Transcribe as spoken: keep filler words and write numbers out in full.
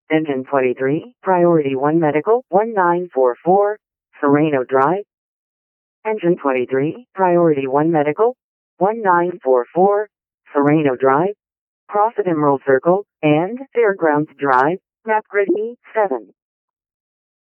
Engine twenty-three, Priority one Medical, one nine four four, Sereno Drive. Engine twenty-three, Priority one Medical, one nine four four, Sereno Drive, Cross at Emerald Circle, and Fairgrounds Drive, map grid E seven.